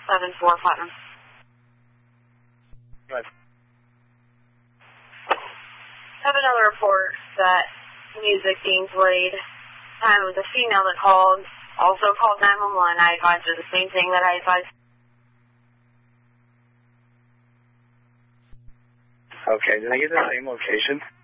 74 Platinum. Right. I have another report that music being played. It was a female that called, also called 911. I advised her the same thing that I advised. Okay, did I get the same location?